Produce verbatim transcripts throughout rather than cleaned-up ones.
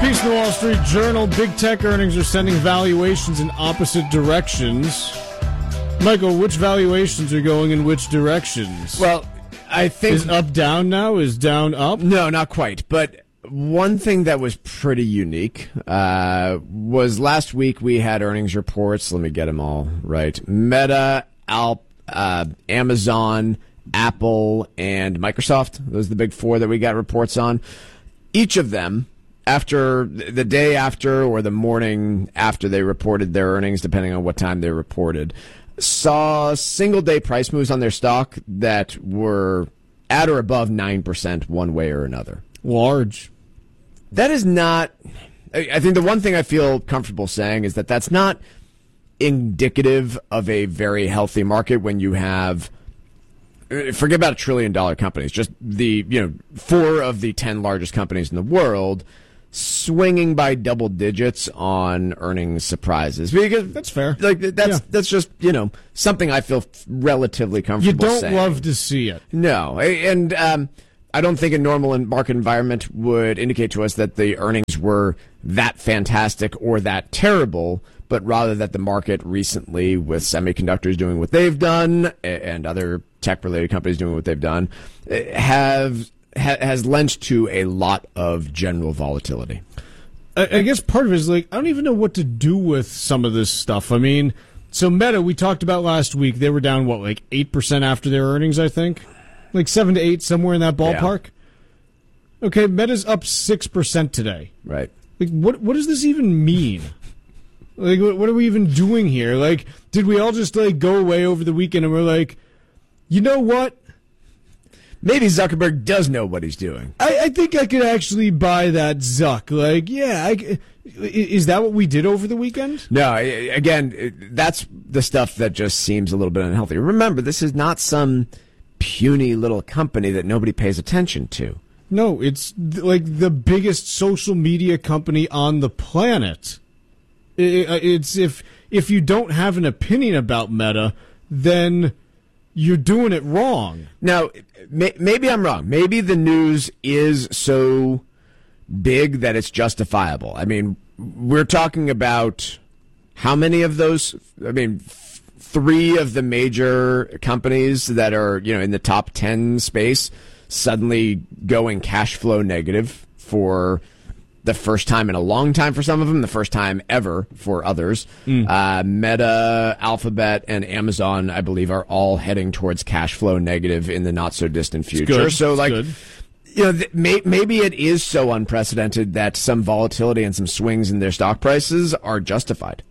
Piece in the Wall Street Journal. Big tech earnings are sending valuations in opposite directions. Michael, which valuations are going in which directions? Well, I think... Is up down now? Is down up? No, not quite. But one thing that was pretty unique uh, was last week we had earnings reports. Let me get them all right. Meta, Alp, uh, Amazon, Apple, and Microsoft. Those are the big four that we got reports on. Each of them, after the day after or the morning after they reported their earnings, depending on what time they reported, saw single-day price moves on their stock that were at or above nine percent one way or another. Large. That is not... I think the one thing I feel comfortable saying is that that's not indicative of a very healthy market when you have... Forget about a trillion-dollar companies. Just the, you know, four of the ten largest companies in the world swinging by double digits on earnings surprises. Because that's fair. Like that's yeah. that's just, you know, something I feel relatively comfortable You don't saying. love to see it. No, and um, I don't think a normal market environment would indicate to us that the earnings were that fantastic or that terrible, but rather that the market recently, with semiconductors doing what they've done and other tech-related companies doing what they've done, have ha, has lent to a lot of general volatility. I, I guess part of it is like, I don't even know what to do with some of this stuff. I mean, so Meta, we talked about last week, they were down, what, like eight percent after their earnings, I think? Like seven to eight, somewhere in that ballpark? Yeah. Okay, Meta's up six percent today. Right. Like, what what does this even mean? Like, what, what are we even doing here? Like, did we all just, like, go away over the weekend and we're like, you know what? Maybe Zuckerberg does know what he's doing. I, I think I could actually buy that Zuck. Like, yeah, I, is that what we did over the weekend? No, again, that's the stuff that just seems a little bit unhealthy. Remember, this is not some puny little company that nobody pays attention to. No, it's like the biggest social media company on the planet. It's if if you don't have an opinion about Meta, then you're doing it wrong. Now, may, maybe I'm wrong. Maybe the news is so big that it's justifiable. I mean, we're talking about how many of those? I mean, f- three of the major companies that are, you know, in the top ten space suddenly going cash flow negative for the first time in a long time for some of them, the first time ever for others. Mm. Uh, Meta, Alphabet, and Amazon, I believe, are all heading towards cash flow negative in the not-so-distant future. So, it's like, good. you know, th- may- maybe it is so unprecedented that some volatility and some swings in their stock prices are justified.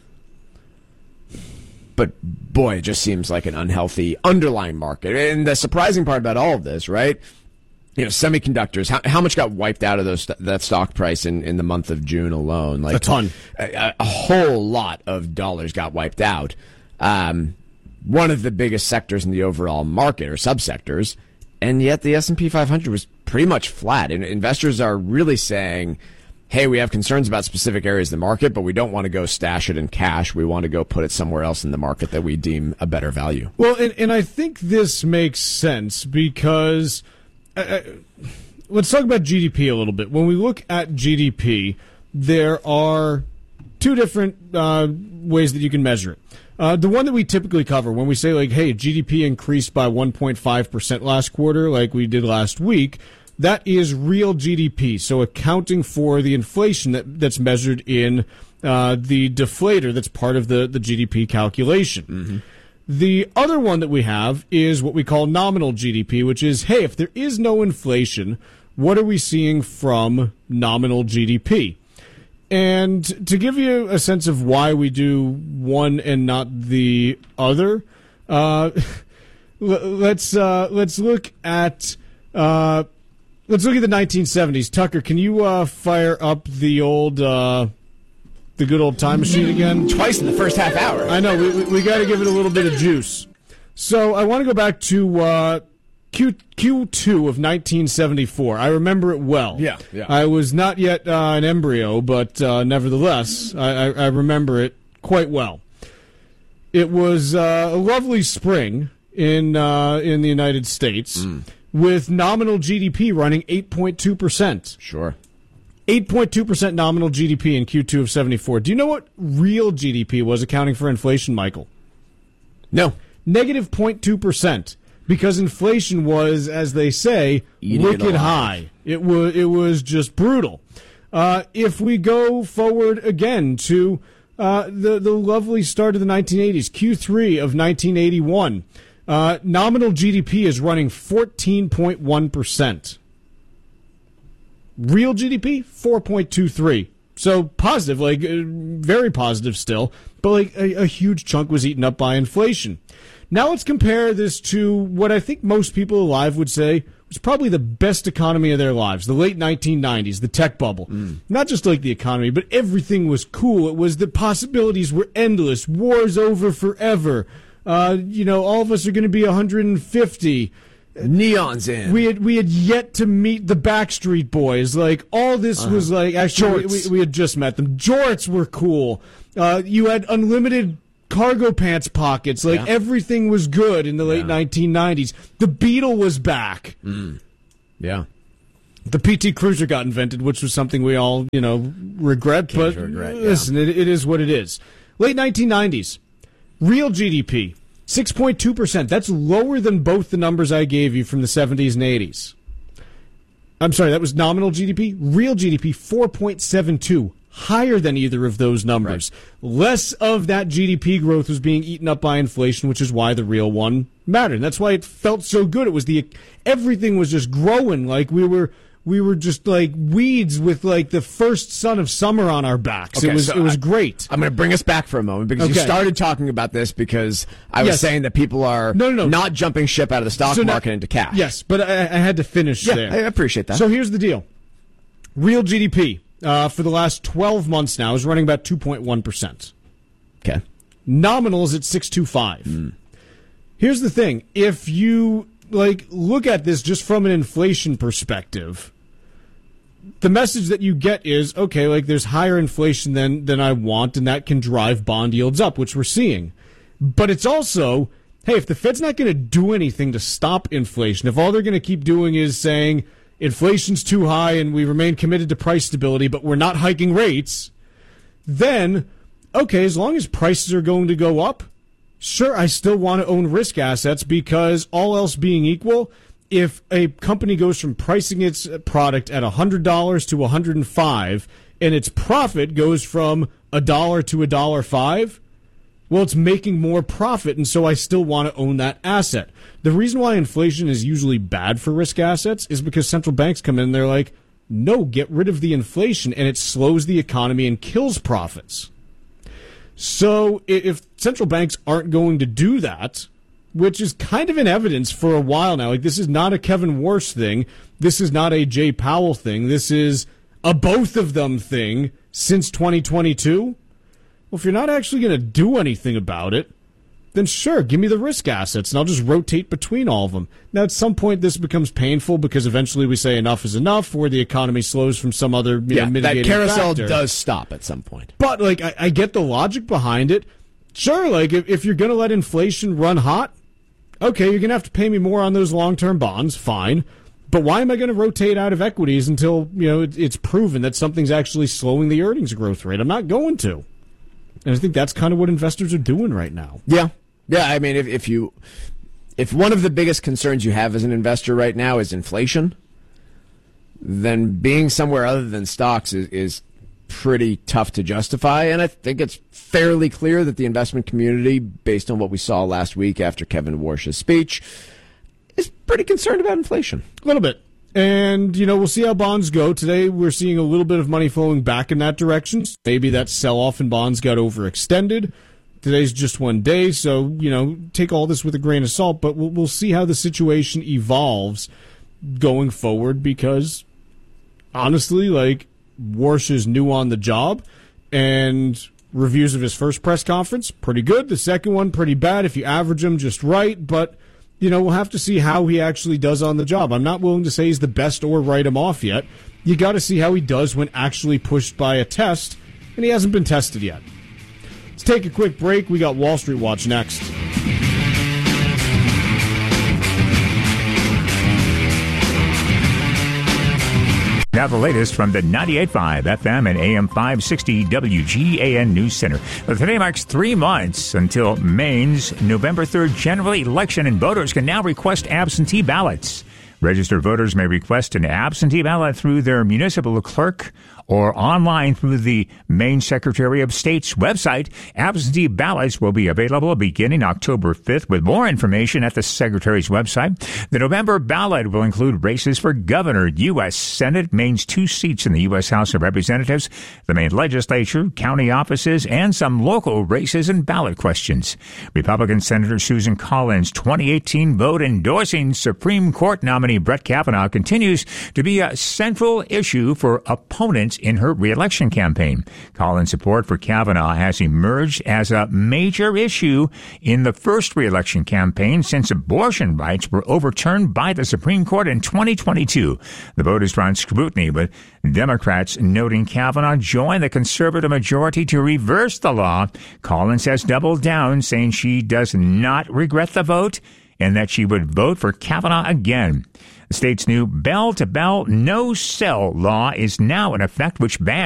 But, boy, it just seems like an unhealthy underlying market. And the surprising part about all of this, right, you know, semiconductors, how, how much got wiped out of those that stock price in, in the month of June alone? Like a ton. A, a whole lot of dollars got wiped out. Um, one of the biggest sectors in the overall market, or subsectors, and yet the S and P five hundred was pretty much flat. And investors are really saying, hey, we have concerns about specific areas of the market, but we don't want to go stash it in cash. We want to go put it somewhere else in the market that we deem a better value. Well, and, and I think this makes sense because... Uh, let's talk about G D P a little bit. When we look at G D P, there are two different uh, ways that you can measure it. Uh, the one that we typically cover when we say, like, hey, G D P increased by one point five percent last quarter, like we did last week, that is real G D P, so accounting for the inflation that, that's measured in uh, the deflator that's part of the, the G D P calculation. Mm-hmm. The other one that we have is what we call nominal G D P, which is, hey, if there is no inflation, what are we seeing from nominal G D P? And to give you a sense of why we do one and not the other, uh, let's uh, let's look at uh, let's look at the nineteen seventies. Tucker, can you uh, fire up the old? Uh, The good old time machine again? Twice in the first half hour. I know. We, we, we got to give it a little bit of juice. So I want to go back to uh, Q, Q2 of nineteen seventy-four. I remember it well. Yeah, yeah. I was not yet uh, an embryo, but uh, nevertheless, I, I, I remember it quite well. It was uh, a lovely spring in uh, in the United States mm. with nominal G D P running eight point two percent. Sure. eight point two percent nominal G D P in Q two of seventy-four. Do you know what real G D P was accounting for inflation, Michael? No. Negative zero point two percent. Because inflation was, as they say, Eating wicked high. It was, it was just brutal. Uh, if we go forward again to uh, the, the lovely start of the nineteen eighties, Q three of nineteen eighty-one, uh, nominal G D P is running fourteen point one percent. Real G D P, four point two three. So positive, like uh, very positive still, but like a, a huge chunk was eaten up by inflation. Now let's compare this to what I think most people alive would say was probably the best economy of their lives, the late nineteen nineties, the tech bubble. Mm. Not just like the economy, but everything was cool. It was the possibilities were endless. War's over forever. Uh, you know, all of us are going to be one hundred fifty. Neon's in. We had we had yet to meet the Backstreet Boys. Like all this uh-huh. was like actually we, we had just met them. Jorts were cool. Uh, you had unlimited cargo pants pockets. Like yeah. everything was good in the late yeah. nineteen nineties. The Beetle was back. Mm. Yeah. The P T Cruiser got invented, which was something we all, you know, regret. Can't but regret, yeah. listen, it, it is what it is. Late nineteen nineties, real G D P, six point two percent. That's lower than both the numbers I gave you from the seventies and eighties. I'm sorry, that was nominal G D P. Real G D P, four point seven two. Higher than either of those numbers. Right. Less of that G D P growth was being eaten up by inflation, which is why the real one mattered. And that's why it felt so good. It was the everything was just growing like we were we were just like weeds with like the first sun of summer on our backs. Okay, it was so it was I, great. I'm going to bring us back for a moment because okay. you started talking about this because I was yes. saying that people are no, no, no. not jumping ship out of the stock so market now, into cash. Yes, but I, I had to finish yeah, there. I appreciate that. So here's the deal. Real G D P uh, for the last twelve months now is running about two point one percent. Okay. Nominal is at six point two five. Mm. Here's the thing. If you like look at this just from an inflation perspective, the message that you get is, okay, like there's higher inflation than, than I want, and that can drive bond yields up, which we're seeing. But it's also, hey, if the Fed's not going to do anything to stop inflation, if all they're going to keep doing is saying inflation's too high and we remain committed to price stability, but we're not hiking rates, then, okay, as long as prices are going to go up, sure, I still want to own risk assets because all else being equal, if a company goes from pricing its product at one hundred dollars to one hundred five dollars and its profit goes from a dollar to a dollar five, well, it's making more profit, and so I still want to own that asset. The reason why inflation is usually bad for risk assets is because central banks come in and they're like, no, get rid of the inflation, and it slows the economy and kills profits. So if central banks aren't going to do that, which is kind of in evidence for a while now. Like, this is not a Kevin Warsh thing. This is not a Jay Powell thing. This is a both of them thing since twenty twenty-two. Well, if you're not actually going to do anything about it, then sure, give me the risk assets, and I'll just rotate between all of them. Now, at some point, this becomes painful because eventually we say enough is enough, or the economy slows from some other you yeah, know, mitigating that carousel factor. does stop at some point. But, like, I, I get the logic behind it. Sure, like, if, if you're going to let inflation run hot, okay, you're going to have to pay me more on those long-term bonds, fine. But why am I going to rotate out of equities until, you know, it, it's proven that something's actually slowing the earnings growth rate? I'm not going to. And I think that's kind of what investors are doing right now. Yeah. Yeah, I mean, if, if you if one of the biggest concerns you have as an investor right now is inflation, then being somewhere other than stocks is, is pretty tough to justify. And I think it's fairly clear that the investment community, based on what we saw last week after Kevin Warsh's speech, is pretty concerned about inflation. A little bit. And, you know, we'll see how bonds go. Today we're seeing a little bit of money flowing back in that direction. Maybe that sell-off in bonds got overextended. Today's just one day, so, you know, take all this with a grain of salt, but we'll, we'll see how the situation evolves going forward because, honestly, like, Warsh is new on the job, and reviews of his first press conference, pretty good. The second one, pretty bad if you average them just right, but, you know, we'll have to see how he actually does on the job. I'm not willing to say he's the best or write him off yet. You got to see how he does when actually pushed by a test, and he hasn't been tested yet. Let's take a quick break. We got Wall Street Watch next. Now the latest from the ninety-eight point five F M and A M five sixty W G A N News Center. Today marks three months until Maine's November third general election, and voters can now request absentee ballots. Registered voters may request an absentee ballot through their municipal clerk or online through the Maine Secretary of State's website. Absentee ballots will be available beginning October fifth, with more information at the Secretary's website. The November ballot will include races for governor, U S Senate, Maine's two seats in the U S House of Representatives, the Maine legislature, county offices, and some local races and ballot questions. Republican Senator Susan Collins' twenty eighteen vote endorsing Supreme Court nominee Brett Kavanaugh continues to be a central issue for opponents in her reelection campaign. Collins' support for Kavanaugh has emerged as a major issue in the first reelection campaign since abortion rights were overturned by the Supreme Court in twenty twenty-two. The vote has drawn scrutiny, with Democrats noting Kavanaugh joined the conservative majority to reverse the law. Collins has doubled down, saying she does not regret the vote and that she would vote for Kavanaugh again. The state's new bell-to-bell no-cell law is now in effect, which bans